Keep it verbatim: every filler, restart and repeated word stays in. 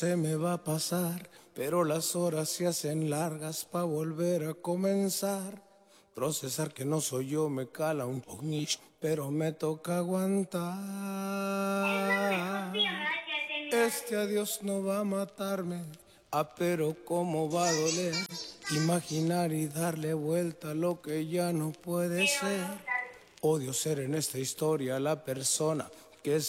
Se me va a pasar, pero las horas se hacen largas pa' volver a comenzar. Procesar que no soy yo me cala un poquillo, pero me toca aguantar. Este adiós no va a matarme, ah, pero cómo va a doler. Imaginar y darle vuelta a lo que ya no puede ser. Odio ser en esta historia la persona que